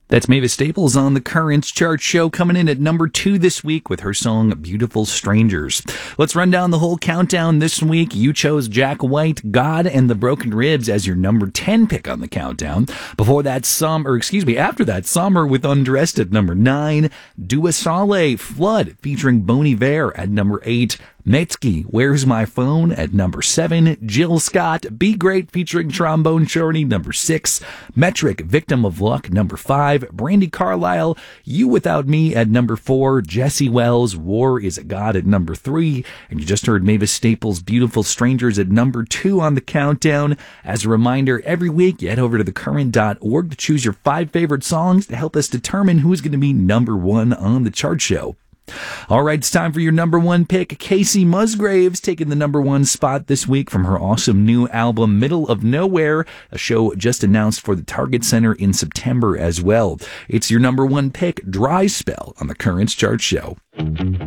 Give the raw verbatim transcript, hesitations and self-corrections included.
That's Mavis Staples on the Currents Chart Show, coming in at number two this week with her song Beautiful Strangers. Let's run down the whole countdown this week. You chose Jack White, God and the Broken Ribs as your number ten pick on the countdown. Before that, Summer, or excuse me, after that, Summer with Undressed at number nine. Dua Saleh, Flood featuring Bon Iver at number eight. Metzke, Where's My Phone at number seven. Jill Scott, Be Great featuring Trombone Shorty, number six. Metric, Victim of Luck, number five. Brandi Carlile, You Without Me at number four. Jesse Wells, War Is a God at number three. And you just heard Mavis Staples' Beautiful Strangers at number two on the countdown. As a reminder, every week you head over to the current dot org to choose your five favorite songs to help us determine who's going to be number one on the chart show. All right, it's time for your number one pick. Casey Musgraves taking the number one spot this week from her awesome new album, Middle of Nowhere, a show just announced for the Target Center in September as well. It's your number one pick, Dry Spell, on the Currents Chart Show.